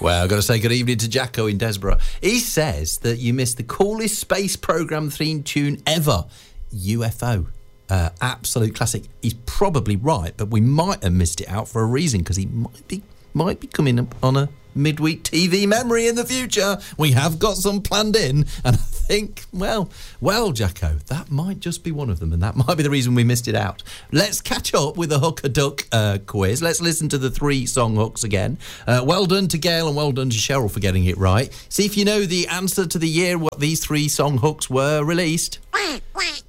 Well, I've got to say good evening to Jacko in Desborough. He says that you missed the coolest space programme theme tune ever, UFO. Absolute classic. He's probably right, but we might have missed it out for a reason, because he might be coming up on a midweek TV memory in the future. We have got some planned in, and I think, well, Jacko, that might just be one of them, and that might be the reason we missed it out. Let's catch up with the Hook a Duck quiz. Let's listen to the 3 song hooks again. Well done to Gail and well done to Cheryl for getting it right. See if you know the answer to the year what these 3 song hooks were released.